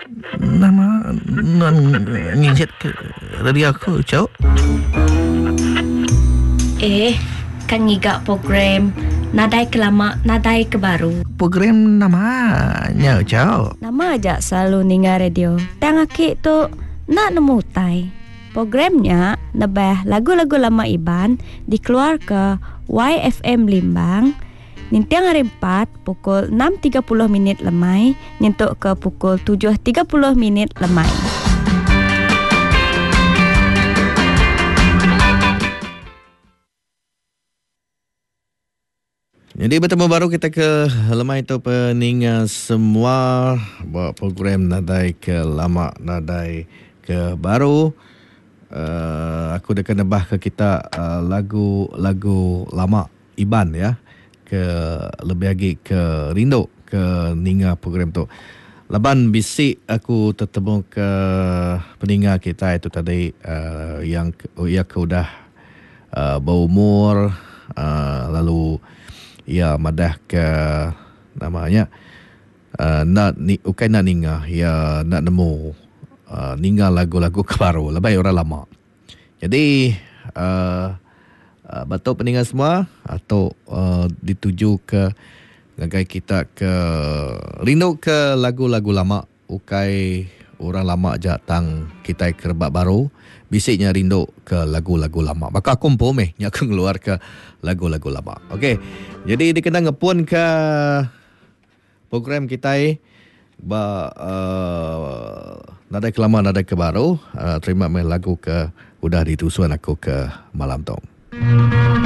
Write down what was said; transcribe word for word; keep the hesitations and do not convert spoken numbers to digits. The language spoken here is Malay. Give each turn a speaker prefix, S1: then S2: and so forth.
S1: Nama non nginjet ke radio aku, Cok.
S2: Eh, kan ngigak program Nadai ke lama, nadai ke baru.
S1: Program namanya, Cok.
S2: Nama aja selalu ninga radio. Tang akik tu nak nemu tai. Programnya nebah lagu-lagu lama Iban dikeluar ke Y F M Limbang. Nintiang hari empat pukul enam tiga puluh minit lemai nyentuk ke pukul tujuh tiga puluh minit lemai.
S1: Jadi bertemu baru kita ke lemai tu peningat semua buat program Nadai ke Lama, Nadai ke Baru. Uh, aku dah kena bah ke kita uh, lagu-lagu lama Iban ya. Ke lebih lagi ke rindu ke ninga program tu. Laban bisik aku tertemu ke peningat kita itu tadi uh, yang ia ke udah uh, berumur uh, lalu ia madah ke namanya uh, nak ni ukai nak ninga ia nak nemu uh, ninga lagu-lagu kebaru lebih orang lama. Jadi uh, uh, batuk peningat semua atau uh, dituju ke ngagai kita ke rindu ke lagu-lagu lama ukai orang lama jatang kita kerebak baru bisiknya rindu ke lagu-lagu lama. Maka aku pun meh aku keluar ke lagu-lagu lama. Okey. Jadi dikena ngepun ke program kita ba uh, nadai ke lama nadai ke baru. Uh, terima meh lagu ke udah ditusuan aku ke malam tu.